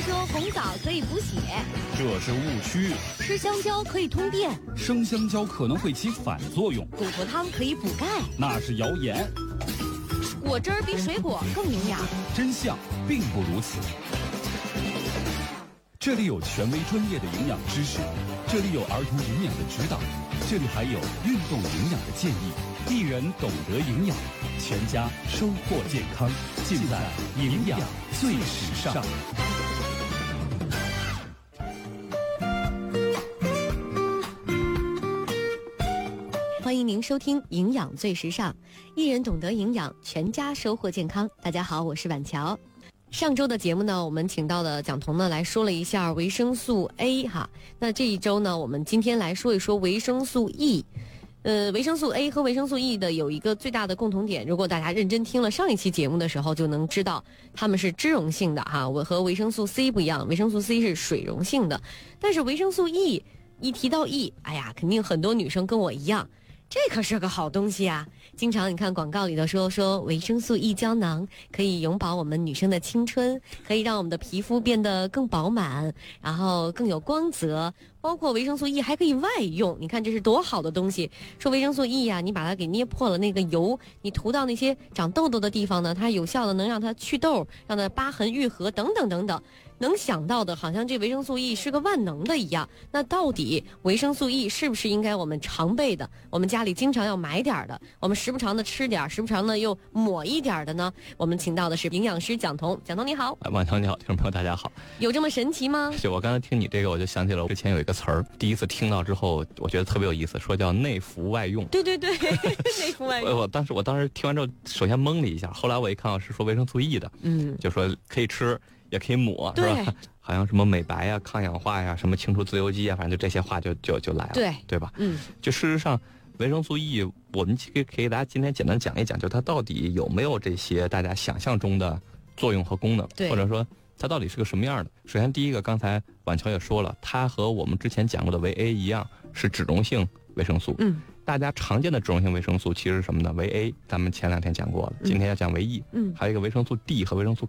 说红枣可以补血， 这是误区。 吃香蕉可以通电， 生香蕉可能会起反作用。 骨头汤可以补钙， 那是谣言。 果汁儿比水果更营养， 真相并不如此。这里有权威专业的营养知识，这里有儿童营养的指导，这里还有运动营养的建议。一人懂得营养，全家收获健康，尽在营养最时尚。 欢迎您收听《营养最时尚》，一人懂得营养，全家收获健康。大家好，我是婉乔。上周的节目呢，我们请到的蒋彤呢来说了一下维生素 A 哈。那这一周呢，我们今天来说一说维生素 E。维生素 A 和维生素 E 的有一个最大的共同点，如果大家认真听了上一期节目的时候，就能知道它们是脂溶性的哈。我和维生素 C 不一样，维生素 C 是水溶性的，但是维生素 E 一提到 E， 哎呀，肯定很多女生跟我一样。这可是个好东西啊！经常你看广告里头说维生素 E 胶囊可以永葆我们女生的青春，可以让我们的皮肤变得更饱满，然后更有光泽。包括维生素 E 还可以外用，你看这是多好的东西。说维生素 E 呀，你把它给捏破了，那个油你涂到那些长痘痘的地方呢，它有效的能让它祛痘，让它疤痕愈合等等等等。能想到的好像这维生素 E 是个万能的一样。那到底维生素 E 是不是应该我们常备的，我们家里经常要买点的，我们时不常的吃点，时不常的又抹一点的呢？我们请到的是营养师蒋彤。蒋彤你好。 晚上你好，听众朋友大家好。 有这么神奇吗？ 就我刚才听你这个，我就想起了之前有一个词儿，第一次听到之后我觉得特别有意思，说叫内服外用。 对对对内服外用。 我当时听完之后首先懵了一下，后来我一看是说维生素 E 的，就说可以吃也可以抹，是吧？好像什么美白呀、抗氧化呀、什么清除自由基啊，反正就这些话就来了，对吧？就事实上维生素 E 我们可以给大家今天简单讲一讲，就它到底有没有这些大家想象中的作用和功能，或者说它到底是个什么样的。首先第一个，刚才婉乔也说了，它和我们之前讲过的维 A 一样，是脂溶性维生素。大家常见的脂溶性维生素其实是什么呢？维 A 咱们前2天讲过了，今天要讲维 E。还有一个维生素 D 和维生素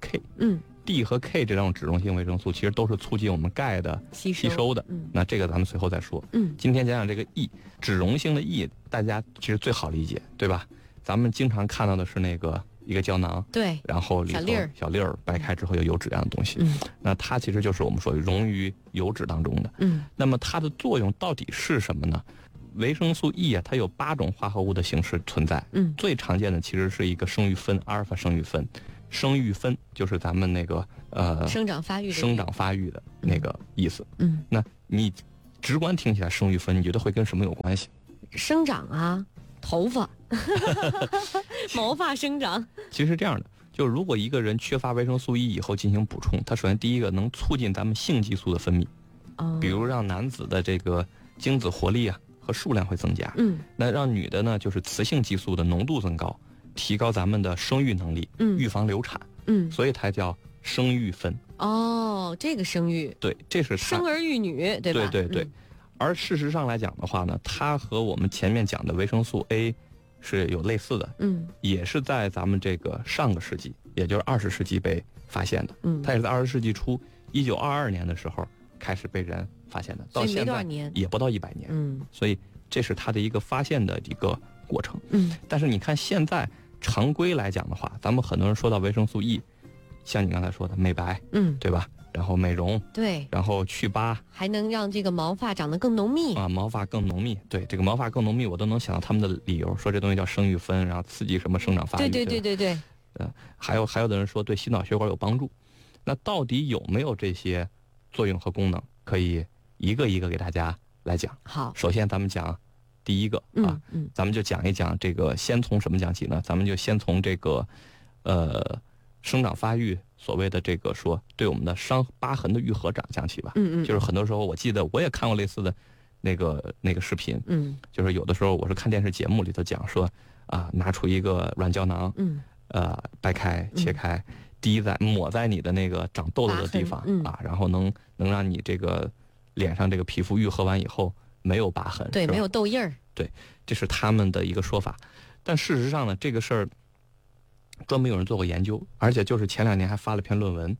K。D 和 K 这两种脂溶性维生素其实都是促进我们钙的吸收的。那这个咱们随后再说。今天讲讲这个 E， 脂溶性的 E， 大家其实最好理解，对吧？咱们经常看到的是那个一个胶囊， 对， 然后里头小粒儿掰开之后有油脂这样的东西。那它其实就是我们说溶于油脂当中的。那么它的作用到底是什么呢？维生素 E 啊，它有8种化合物的形式存在。最常见的其实是一个生育酚，阿尔法生育酚。生育酚就是咱们那个生长发育的那个意思。那你直观听起来生育酚，你觉得会跟什么有关系？ 生长啊，头发毛发生长。 其实是这样的，就如果一个人缺乏维生素 E 以后进行补充，它首先第一个能促进咱们性激素的分泌，比如让男子的这个精子活力啊和数量会增加。那让女的呢，就是雌性激素的浓度增高，提高咱们的生育能力，预防流产。所以它叫生育酚。 这个生育， 对，这是生儿育女，对吧？ 对。而事实上来讲的话呢，它和我们前面讲的维生素 A 是有类似的。也是在咱们这个上个世纪，也就是20世纪被发现的。它也是在20世纪初1922年的时候开始被人发现的，到现在也不到100年。所以这是它的一个发现的一个过程。但是你看现在常规来讲的话，咱们很多人说到维生素 E， 像你刚才说的美白，对吧？然后美容，对，然后去疤， 还能让这个毛发长得更浓密啊，毛发更浓密。对，这个毛发更浓密，我都能想到他们的理由，说这东西叫生育酚，然后刺激什么生长发育。 对。 还有的人说对心脑血管有帮助。那到底有没有这些作用和功能？可以一个一个给大家来讲。 好， 首先咱们讲第一个啊，咱们就讲一讲这个，先从什么讲起呢？咱们就先从这个生长发育，所谓的这个说对我们的疤痕的愈合讲起吧。就是很多时候我记得我也看过类似的那个视频。就是有的时候我是看电视节目里头讲说啊，拿出一个软胶囊，掰开切开，抹在你的那个长痘痘的地方啊，然后能让你这个脸上这个皮肤愈合完以后没有疤痕， 对，没有痘印儿。 对，这是他们的一个说法。但事实上呢，这个事儿专门有人做过研究，而且就是前2年还发了篇论文，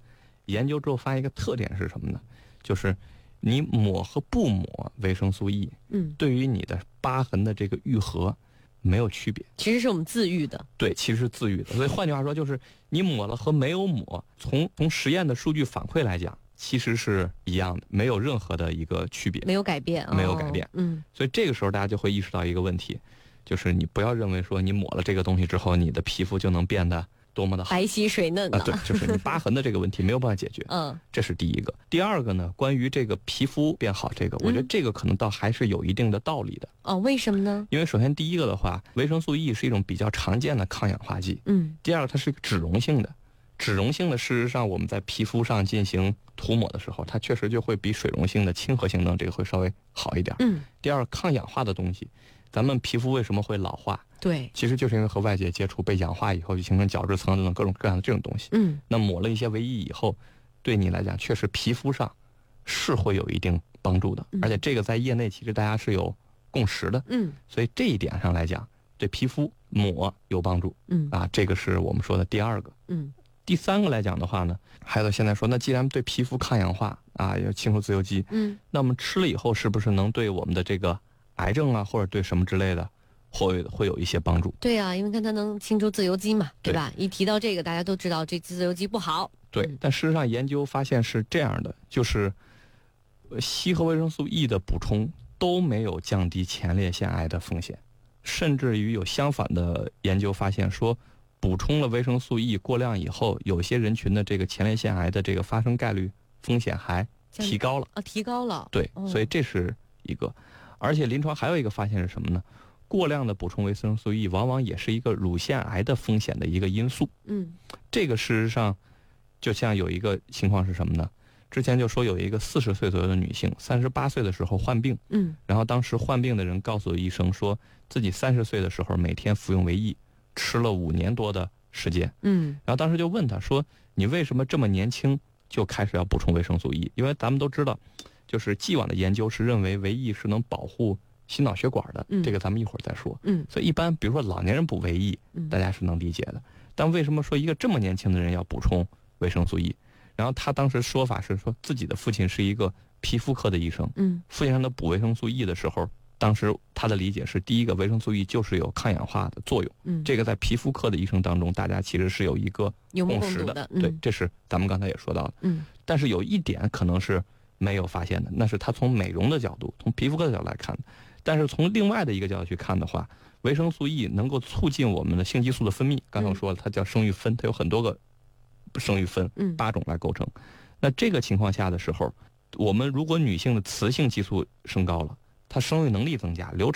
研究之后发现一个特点是什么呢？就是你抹和不抹维生素 E， 对于你的疤痕的这个愈合没有区别。 其实是我们自愈的。 对，其实是自愈的。所以换句话说，就是你抹了和没有抹，从实验的数据反馈来讲，其实是一样的，没有任何的一个区别， 没有改变， 没有改变。所以这个时候大家就会意识到一个问题，就是你不要认为说你抹了这个东西之后，你的皮肤就能变得多么的好， 白皙水嫩的。 对，就是你疤痕的这个问题没有办法解决。这是第一个。第二个呢，关于这个皮肤变好这个，我觉得这个可能倒还是有一定的道理的。 为什么呢？ 因为首先第一个的话，维生素 E 是一种比较常见的抗氧化剂。第二个，它是一个脂溶性的。脂溶性的，事实上我们在皮肤上进行涂抹的时候，它确实就会比水溶性的亲和性能这个会稍微好一点。第二，抗氧化的东西，咱们皮肤为什么会老化？ 对， 其实就是因为和外界接触被氧化以后，就形成角质层等等各种各样的这种东西。那抹了一些维 E 以后，对你来讲确实皮肤上是会有一定帮助的，而且这个在业内其实大家是有共识的。所以这一点上来讲，对皮肤抹有帮助。这个是我们说的第二个。第三个来讲的话呢，孩子现在说，那既然对皮肤抗氧化有清除自由基，那我们吃了以后是不是能对我们的这个癌症或者对什么之类的会有一些帮助？ 对啊，因为看它能清除自由基嘛，对吧？一提到这个，大家都知道这自由基不好。 对，但事实上研究发现是这样的，就是硒和维生素 E 的补充都没有降低前列腺癌的风险，甚至于有相反的研究发现说，补充了维生素 E 过量以后，有些人群的这个前列腺癌的这个发生概率风险还提高了。 提高了。 对，所以这是一个。而且临床还有一个发现是什么呢？过量的补充维生素 E 往往也是一个乳腺癌的风险的一个因素。这个事实上就像有一个情况是什么呢？之前就说有一个40岁左右的女性，38岁的时候患病，然后当时患病的人告诉医生说自己30岁的时候每天服用维 E， 吃了5年多的时间。然后当时就问他说，你为什么这么年轻就开始要补充维生素 E？ 因为咱们都知道，就是既往的研究是认为维 E 是能保护心脑血管的，这个咱们一会儿再说。所以一般比如说老年人补维 E，大家是能理解的。但为什么说一个这么年轻的人要补充维生素 E？然后他当时说法是说自己的父亲是一个皮肤科的医生，父亲让他补维生素 E 的时候，当时他的理解是，第一个维生素 E 就是有抗氧化的作用，这个在皮肤科的医生当中，大家其实是有一个共识的。对，这是咱们刚才也说到的。但是有一点可能是没有发现的，那是他从美容的角度，从皮肤科的角度来看的。但是从另外的一个角度去看的话，维生素 E 能够促进我们的性激素的分泌。刚才我说了，它叫生育酚，它有很多个生育酚，8种来构成。那这个情况下的时候，我们如果女性的雌性激素升高了，她生育能力增加，流